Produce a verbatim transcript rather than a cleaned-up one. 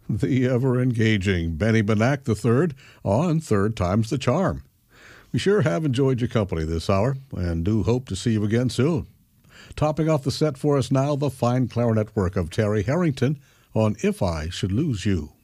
the ever-engaging Benny Benack the third on Third Time's the Charm. We sure have enjoyed your company this hour and do hope to see you again soon. Topping off the set for us now, the fine clarinet work of Terry Harrington on If I Should Lose You.